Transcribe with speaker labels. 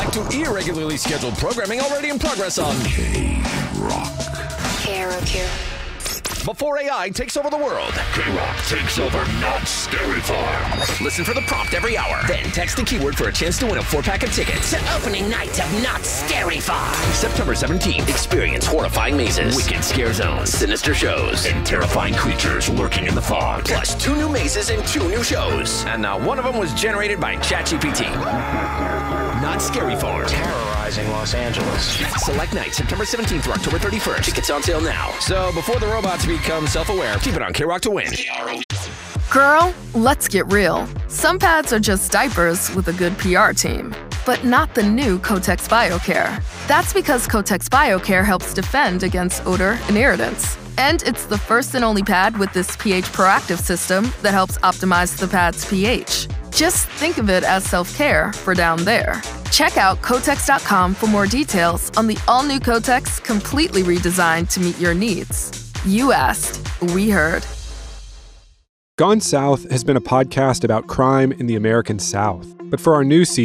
Speaker 1: back to irregularly scheduled programming already in progress on K-Rock. Before AI takes over the world, K-Rock takes over Knott's Scary Farm. Listen for the prompt every hour. Then text the keyword for a chance to win a 4-pack of tickets to opening night of Knott's Scary Farm. September 17th, experience horrifying mazes, wicked scare zones, sinister shows, and terrifying creatures lurking in the fog. Plus 2 new mazes and 2 new shows. And one of them was generated by ChatGPT. Knott's Scary Farm.
Speaker 2: Terrorizing Los Angeles.
Speaker 1: Select night, September 17th through October 31st. Tickets on sale now. So before the robots become self-aware, keep it on K-Rock to win.
Speaker 3: Girl, let's get real. Some pads are just diapers with a good PR team. But not the new Kotex BioCare. That's because Kotex BioCare helps defend against odor and irritants. And it's the first and only pad with this pH proactive system that helps optimize the pad's pH. Just think of it as self-care for down there. Check out Kotex.com for more details on the all-new Kotex, completely redesigned to meet your needs. You asked, we heard.
Speaker 4: Gone South has been a podcast about crime in the American South. But for our new season,